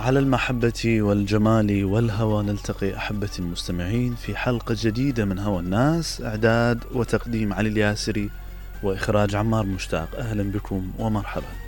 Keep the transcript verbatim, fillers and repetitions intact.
على المحبة والجمال والهوى نلتقي أحبتي المستمعين في حلقة جديدة من هوى الناس. إعداد وتقديم علي الياسري وإخراج عمار مشتاق. أهلا بكم ومرحبا.